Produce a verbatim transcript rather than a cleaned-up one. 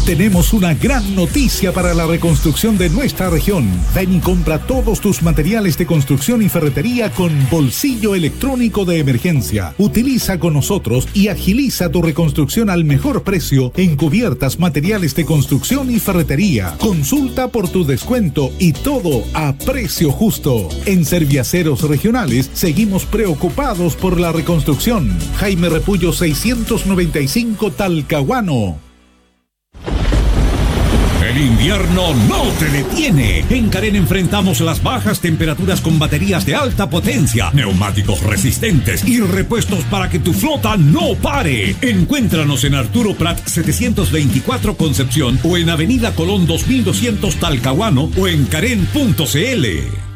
Tenemos una gran noticia para la reconstrucción de nuestra región. Ven y compra todos tus materiales de construcción y ferretería con bolsillo electrónico de emergencia. Utiliza con nosotros y agiliza tu reconstrucción al mejor precio en cubiertas, materiales de construcción y ferretería. Consulta por tu descuento y todo a precio justo. En Serviaceros Regionales seguimos preocupados por la reconstrucción. Jaime Repullo seiscientos noventa y cinco, Talcahuano. El invierno no te detiene. En Carén enfrentamos las bajas temperaturas con baterías de alta potencia, neumáticos resistentes y repuestos para que tu flota no pare. Encuéntranos en Arturo Prat setecientos veinticuatro Concepción o en Avenida Colón dos mil doscientos Talcahuano o en Carén punto c l.